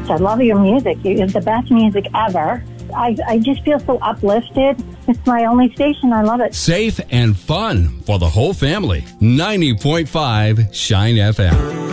best. I love your music. It's the best music ever. I just feel so uplifted. It's my only station. I love it. Safe and fun for the whole family. 90.5 Shine FM.